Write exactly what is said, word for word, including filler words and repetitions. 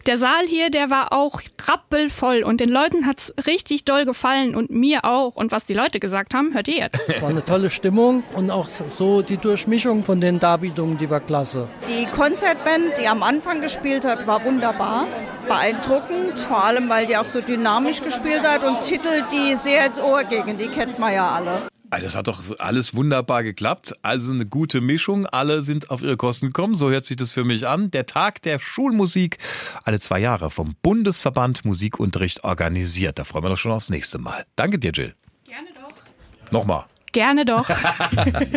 Der Saal hier, der war auch rappelvoll und den Leuten hat's richtig doll gefallen und mir auch. Und was die Leute gesagt haben, hört ihr jetzt. Es war eine tolle Stimmung und auch so die Durchmischung von den Darbietungen, die war klasse. Die Konzertband, die am Anfang gespielt hat, war wunderbar, beeindruckend, vor allem weil die auch so dynamisch gespielt hat und Titel, die sehr ins Ohr gingen, die kennt man ja alle. Das hat doch alles wunderbar geklappt. Also eine gute Mischung. Alle sind auf ihre Kosten gekommen. So hört sich das für mich an. Der Tag der Schulmusik. Alle zwei Jahre vom Bundesverband Musikunterricht organisiert. Da freuen wir uns schon aufs nächste Mal. Danke dir, Jill. Gerne doch. Nochmal. Gerne doch.